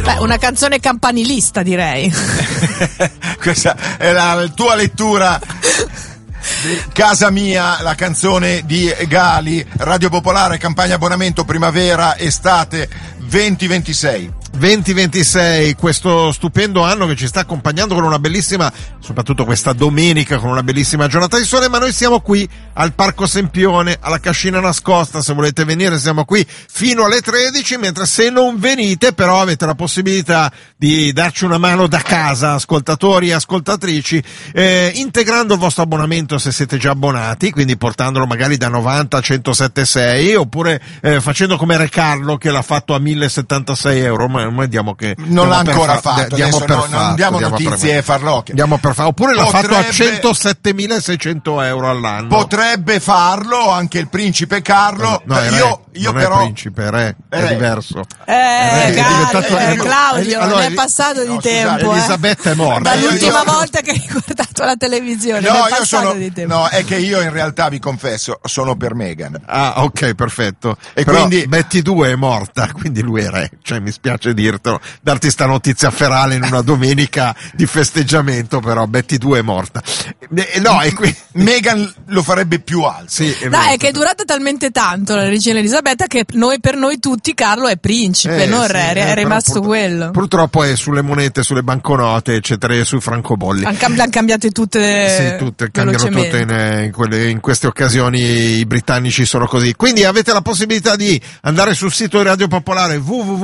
Beh, una canzone campanilista, direi. Questa è la tua lettura di Casa Mia, la canzone di Gali. Radio Popolare, campagna abbonamento primavera estate 2026, questo stupendo anno che ci sta accompagnando con una bellissima, soprattutto questa domenica, con una bellissima giornata di sole. Ma noi siamo qui al Parco Sempione, alla Cascina Nascosta. Se volete venire siamo qui fino alle 13, mentre se non venite però avete la possibilità di darci una mano da casa, ascoltatori e ascoltatrici, integrando il vostro abbonamento se siete già abbonati, quindi portandolo magari da 90 a 107,6, oppure facendo come Re Carlo che l'ha fatto a 1.076 euro. Ma diamo che non l'ha ancora fatto, non diamo notizie farlocche. Diamo per farlo. Oppure l'ha fatto a 107.600 euro all'anno. Potrebbe farlo anche il principe Carlo. No, io però è principe, è diverso. Claudio, allora, non è passato di tempo. Elisabetta è morta. Dall'ultima volta che hai guardato la televisione. Di tempo. No, è che io in realtà vi confesso, sono per Meghan. Ah, ok, perfetto. E però quindi Betty 2 è morta, quindi lui è re. Cioè, mi spiace dirtelo, darti sta notizia ferale in una domenica di festeggiamento, però Betty 2 è morta. No, e qui Meghan lo farebbe più alto. Sì, è che è durata talmente tanto la regina Elisabetta che per noi tutti Carlo è principe, non re, è rimasto quello. Purtroppo è sulle monete, sulle banconote, eccetera, e sui francobolli. L'hanno cambiate tutte. Sì, cambiano tutte in queste occasioni. I britannici sono così. Quindi avete la possibilità di andare sul sito di Radio Popolare,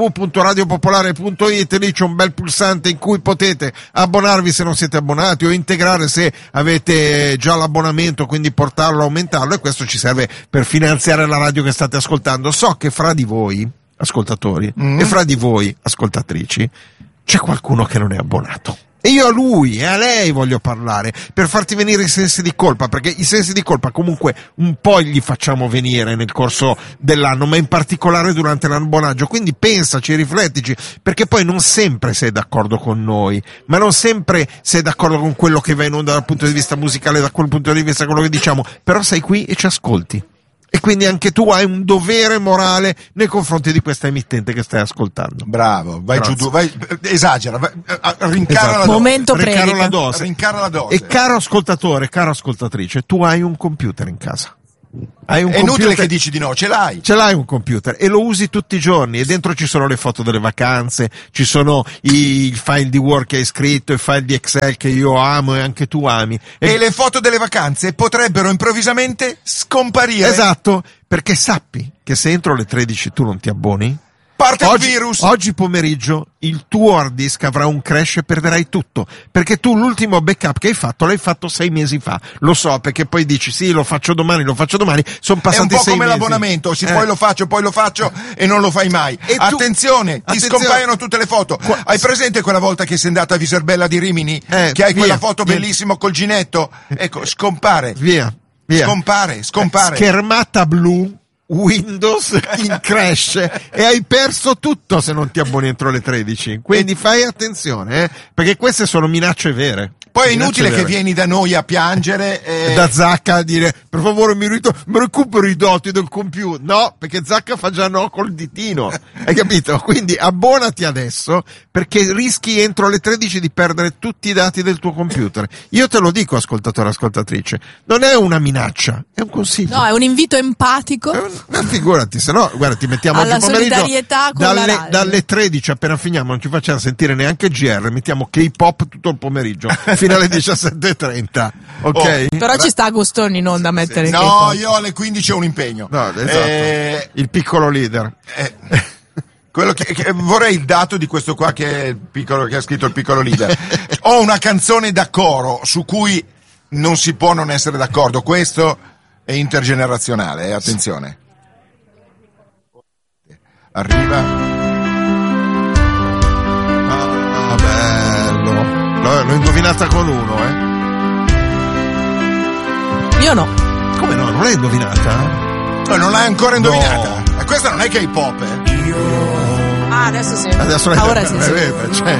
www.radiopopolare.it. lì c'è un bel pulsante in cui potete abbonarvi se non siete abbonati, o integrare se avete già l'abbonamento, quindi portarlo, aumentarlo, e questo ci serve per finanziare la radio che state ascoltando. So che fra di voi ascoltatori e fra di voi ascoltatrici c'è qualcuno che non è abbonato. E io a lui e a lei voglio parlare per farti venire i sensi di colpa, perché i sensi di colpa comunque un po' li facciamo venire nel corso dell'anno, ma in particolare durante l'abbonaggio. Quindi pensaci, riflettici, perché poi non sempre sei d'accordo con noi, ma non sempre sei d'accordo con quello che va in onda dal punto di vista musicale, da quel punto di vista quello che diciamo, però sei qui e ci ascolti. E quindi anche tu hai un dovere morale nei confronti di questa emittente che stai ascoltando. Bravo, vai giù, esagera, rincara la dose. Rincara la dose. E caro ascoltatore, cara ascoltatrice, tu hai un computer in casa. È inutile che dici di no, ce l'hai un computer e lo usi tutti i giorni, e dentro ci sono le foto delle vacanze, ci sono i file di Word che hai scritto, i file di Excel che io amo e anche tu ami, e le foto delle vacanze potrebbero improvvisamente scomparire. Esatto, perché sappi che se entro le 13 tu non ti abboni, parte il virus. Oggi pomeriggio il tuo hard disk avrà un crash e perderai tutto, perché tu l'ultimo backup che hai fatto l'hai fatto 6 mesi fa. Lo so, perché poi dici sì, lo faccio domani, sono passati 6 mesi. È un po' come l'abbonamento, poi lo faccio e non lo fai mai. Attenzione, ti scompaiono tutte le foto. Hai presente quella volta che sei andata a Viserbella di Rimini, che hai quella foto bellissima col ginetto? Ecco, scompare. Via. Scompare. Schermata blu, Windows in crash, e hai perso tutto se non ti abboni entro le 13. Quindi fai attenzione, perché queste sono minacce vere. Poi è inutile che vieni da noi a piangere da Zacca a dire per favore mi recupero i dati del computer. No, perché Zacca fa già no col ditino, hai capito? Quindi abbonati adesso, perché rischi entro le 13 di perdere tutti i dati del tuo computer. Io te lo dico, ascoltatore, ascoltatrice, non è una minaccia, è un consiglio. No, è un invito empatico. Figurati, se no, guarda, ti mettiamo alla oggi pomeriggio solidarietà con dalle 13 appena finiamo, non ci facciamo sentire neanche GR, mettiamo K-pop tutto il pomeriggio fino alle 17:30, ok? Però ci sta Agostoni in onda a mettere no, io alle 15 ho un impegno. No, esatto. Il piccolo leader. Quello che vorrei il dato di questo qua che è il piccolo, che ha scritto il piccolo leader. Ho una canzone da coro su cui non si può non essere d'accordo. Questo è intergenerazionale, attenzione. Arriva. Bello. L'ho indovinata con uno, Io no. Come no? Non l'hai indovinata? No, non l'hai ancora indovinata. No. Questa non è K-pop, adesso sì. Adesso ora sì. Cioè,